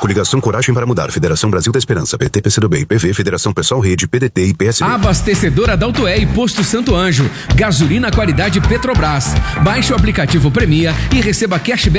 Coligação Coragem para Mudar, Federação Brasil da Esperança, PT, PCdoB, PV, Federação Pessoal Rede, PDT e PSB. Abastecedora Daltoé e Posto Santo Anjo. Gasolina qualidade Petrobras. Baixe o aplicativo Premia e receba cashback